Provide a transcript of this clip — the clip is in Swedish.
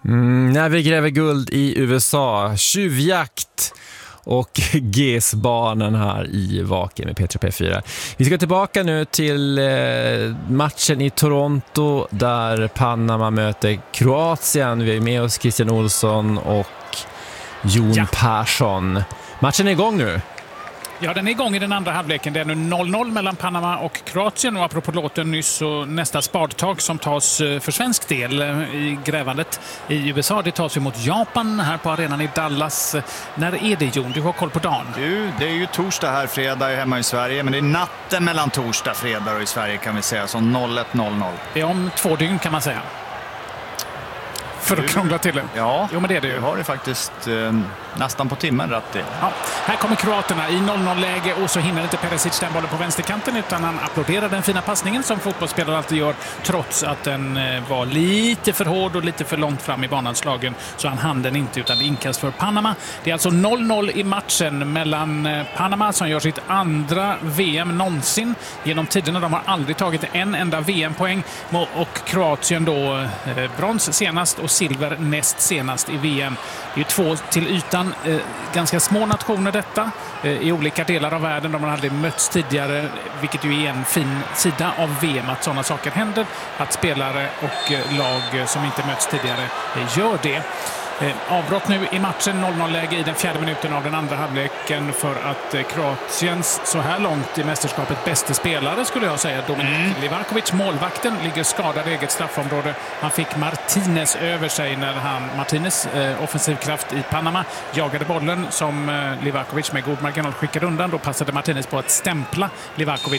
När vi gräver guld i USA, tjuvjakt och GES-banan här i Vaken med Petra P4. Vi ska tillbaka nu till matchen i Toronto där Panama möter Kroatien. Vi är med oss Christian Olsson och Jon Persson. Matchen är igång nu. Ja, den är igång i den andra halvleken. Det är nu 0-0 mellan Panama och Kroatien. Och apropå låten nyss, så nästa spadtag som tas för svensk del i grävandet i USA, det tas emot Japan här på arenan i Dallas. När är det, Jon? Du har koll på dagen. Det är ju torsdag här, fredag hemma i Sverige. Men det är natten mellan torsdag, fredag och i Sverige kan vi säga. Så 01.00. Det är om 2 dygn kan man säga. För att krångla till det. Ja, jo, men det är det ju. Du har det faktiskt nästan på timmen rätt i. Ja, här kommer kroaterna i 0-0-läge och så hinner inte Perisic den bollen på vänsterkanten, utan han applåderar den fina passningen som fotbollsspelare alltid gör, trots att den var lite för hård och lite för långt fram i bananslagen, så han hann den inte, utan inkast för Panama. Det är alltså 0-0 i matchen mellan Panama, som gör sitt andra VM någonsin genom tiderna. De har aldrig tagit en enda VM-poäng, och Kroatien då brons senast och silver näst senast i VM. Det är 2 till ytan ganska små nationer detta i olika delar av världen. De har aldrig mötts tidigare, vilket ju är en fin sida av VM, att sådana saker händer, att spelare och lag som inte mötts tidigare gör det. Avbrott nu i matchen, 0-0-läge i den 4:e minuten av den andra halvleken, för att Kroatiens så här långt i mästerskapet bästa spelare, skulle jag säga, Dominik Livakovic, målvakten, ligger skadad i eget straffområde. Han fick Martinez över sig när Martinez, offensiv kraft i Panama, jagade bollen som Livakovic med god marginal skickade undan. Då passade Martinez på att stämpla Livakovic